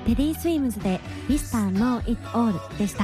テディスウィムズで Mr. Know It All でした。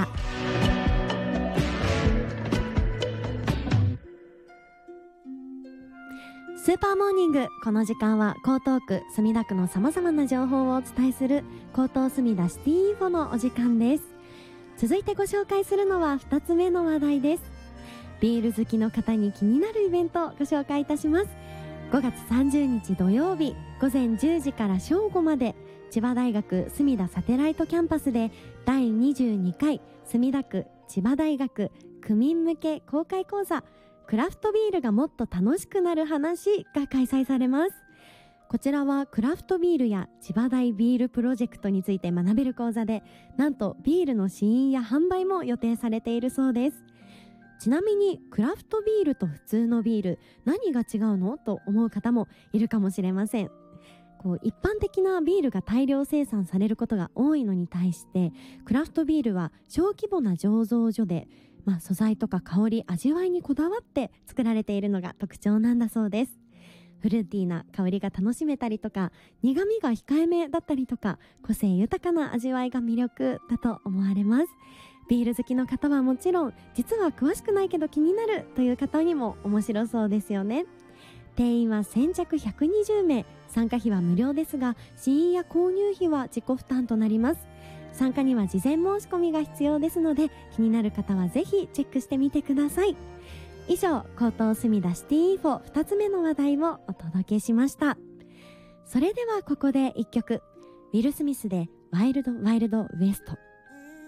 スーパーモーニング、この時間は江東区墨田区の様々な情報をお伝えする江東墨田シティインフォのお時間です。続いてご紹介するのは2つ目の話題です。ビール好きの方に気になるイベントをご紹介いたします。5月30日土曜日午前10時から正午まで、千葉大学墨田サテライトキャンパスで第22回墨田区千葉大学区民向け公開講座、クラフトビールがもっと楽しくなる話が開催されます。こちらはクラフトビールや千葉大ビールプロジェクトについて学べる講座で、なんとビールの試飲や販売も予定されているそうです。ちなみにクラフトビールと普通のビール、何が違うのと思う方もいるかもしれません。一般的なビールが大量生産されることが多いのに対して、クラフトビールは小規模な醸造所で、素材とか香り、味わいにこだわって作られているのが特徴なんだそうです。フルーティーな香りが楽しめたりとか、苦味が控えめだったりとか、個性豊かな味わいが魅力だと思われます。ビール好きの方はもちろん、実は詳しくないけど気になるという方にも面白そうですよね。定員は先着120名、参加費は無料ですが、試飲や購入費は自己負担となります。参加には事前申し込みが必要ですので、気になる方はぜひチェックしてみてください。以上、江東墨田シティインフォ2つ目の話題をお届けしました。それではここで1曲、ウィル・スミスでワイルド・ワイルド・ウエスト。